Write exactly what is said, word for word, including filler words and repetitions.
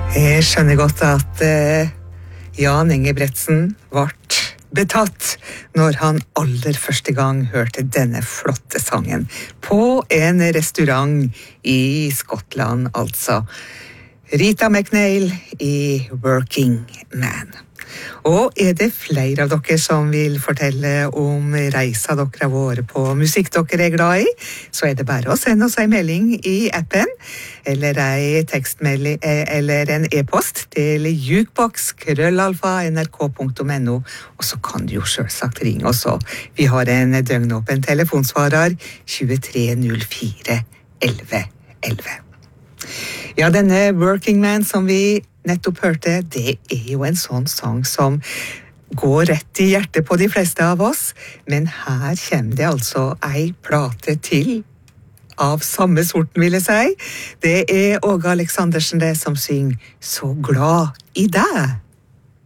Jeg skjønner godt at eh, Jan Engebretsen ble betatt når han aller første gang hørte denne flotte sangen på en restaurant i Skottland, altså. Rita McNeil i Working Man. Og er det flere av dere som vil fortelle om reisa dere har vært på, musikk dere er glad i, så er det bare å sende oss en melding i appen, eller en tekstmelding, eller en e-post til jukebox krøllalfa nrk punktum no, og så kan du jo selvsagt ringe oss også. Vi har en døgnåpen telefonsvarer tjuetre null fire elleve elleve. Ja, denne Working Man som vi nettopp hørte, det er jo en sånn sang som går rett i hjertet på de fleste av oss, men her kommer det altså ei plate til av samme sorten, vil jeg si. Det er Åge Aleksandersen det som synger «Så glad i deg».